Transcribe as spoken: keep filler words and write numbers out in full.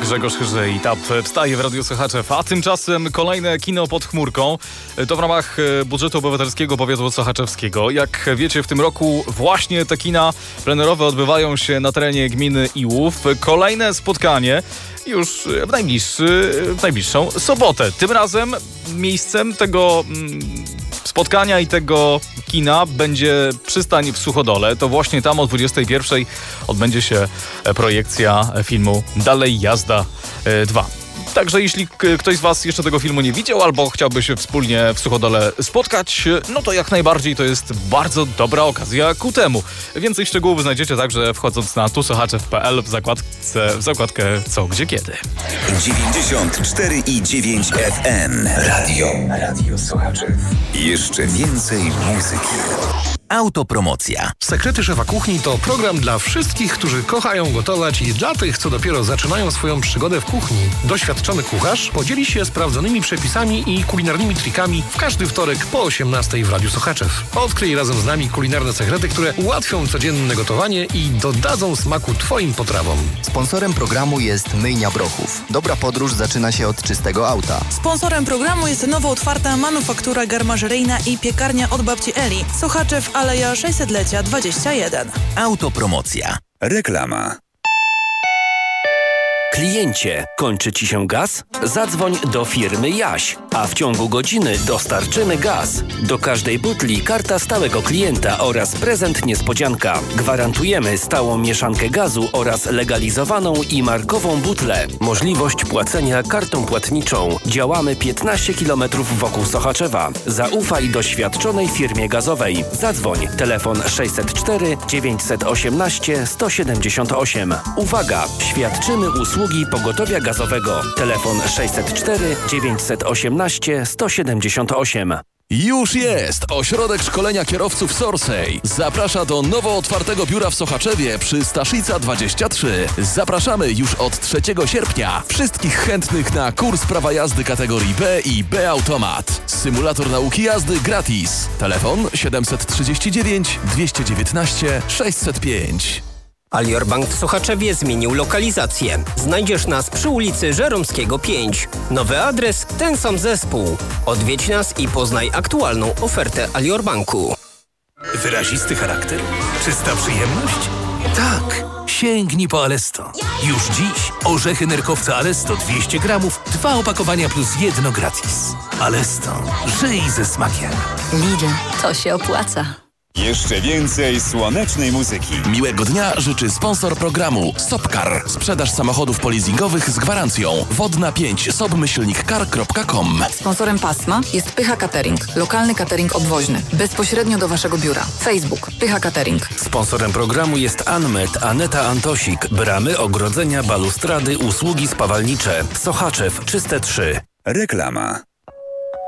Grzegorz Chyży i Tap wstaje w Radiu Sochaczew, a tymczasem kolejne kino pod chmurką. To w ramach budżetu obywatelskiego powiatu sochaczewskiego. Jak wiecie, w tym roku właśnie te kina plenerowe odbywają się na terenie gminy Iłów. Kolejne spotkanie już w, najbliższy, w najbliższą sobotę. Tym razem miejscem tego spotkania i tego kina będzie przystań w Suchodole. To właśnie tam o dwudziestej pierwszej odbędzie się projekcja filmu Dalej Jazda dwa. Także jeśli ktoś z was jeszcze tego filmu nie widział albo chciałby się wspólnie w Suchodole spotkać, no to jak najbardziej to jest bardzo dobra okazja ku temu. Więcej szczegółów znajdziecie także wchodząc na tu sochaczew kropka p l w zakładce, w zakładkę Co, Gdzie, Kiedy. dziewięćdziesiąt cztery i dziewięć F M. Radio. Radio Sochaczew. Jeszcze więcej muzyki. Autopromocja. Sekrety Szefa Kuchni to program dla wszystkich, którzy kochają gotować i dla tych, co dopiero zaczynają swoją przygodę w kuchni. Doświadczony kucharz podzieli się sprawdzonymi przepisami i kulinarnymi trikami w każdy wtorek po osiemnastej w Radiu Sochaczew. Odkryj razem z nami kulinarne sekrety, które ułatwią codzienne gotowanie i dodadzą smaku Twoim potrawom. Sponsorem programu jest Myjnia Brochów. Dobra podróż zaczyna się od czystego auta. Sponsorem programu jest nowo otwarta manufaktura garmażeryjna i piekarnia od babci Eli. Sochaczew, Aleja sześćsetlecia dwadzieścia jeden. Autopromocja. Reklama. Kliencie, kończy Ci się gaz? Zadzwoń do firmy Jaś, a w ciągu godziny dostarczymy gaz. Do każdej butli karta stałego klienta oraz prezent niespodzianka. Gwarantujemy stałą mieszankę gazu oraz legalizowaną i markową butlę. Możliwość płacenia kartą płatniczą. Działamy piętnaście kilometrów wokół Sochaczewa. Zaufaj doświadczonej firmie gazowej. Zadzwoń. Telefon sześćset cztery dziewięćset osiemnaście sto siedemdziesiąt osiem. Uwaga! Świadczymy usługi pogotowia gazowego. Telefon sześćset cztery dziewięćset osiemnaście sto siedemdziesiąt osiem. Już jest! Ośrodek Szkolenia Kierowców Sorsej zaprasza do nowo otwartego biura w Sochaczewie przy Staszica dwadzieścia trzy. Zapraszamy już od trzeciego sierpnia. Wszystkich chętnych na kurs prawa jazdy kategorii B i B Automat. Symulator nauki jazdy gratis. Telefon siedemset trzydzieści dziewięć dwieście dziewiętnaście sześćset pięć. Alior Bank w Sochaczewie zmienił lokalizację. Znajdziesz nas przy ulicy Żeromskiego pięć. Nowy adres, ten sam zespół. Odwiedź nas i poznaj aktualną ofertę Alior Banku. Wyrazisty charakter? Czysta przyjemność? Tak! Sięgnij po Alesto. Już dziś orzechy nerkowca Alesto dwieście gramów, dwa opakowania plus jedno gratis. Alesto. Żyj ze smakiem. Lidl. To się opłaca. Jeszcze więcej słonecznej muzyki. Miłego dnia życzy sponsor programu Sopcar. Sprzedaż samochodów polizingowych z gwarancją. Wodna pięć sobmyślnik car kropka com. Sponsorem pasma jest Pycha Catering. Lokalny catering obwoźny. Bezpośrednio do Waszego biura. Facebook Pycha Catering. Sponsorem programu jest Anmet, Aneta Antosik. Bramy, ogrodzenia, balustrady, usługi spawalnicze. Sochaczew, Czyste trzy. Reklama.